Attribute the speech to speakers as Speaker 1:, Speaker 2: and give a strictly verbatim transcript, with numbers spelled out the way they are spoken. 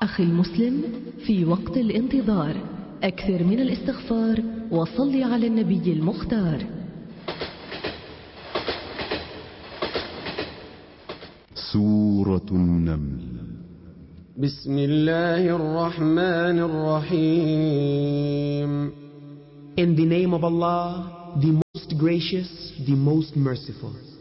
Speaker 1: أخي المسلم، في وقت الانتظار أكثر من الاستغفار وصل على النبي المختار.
Speaker 2: سورة النمل.
Speaker 3: بسم الله الرحمن الرحيم.
Speaker 4: In the name of Allah, the most gracious, the most merciful.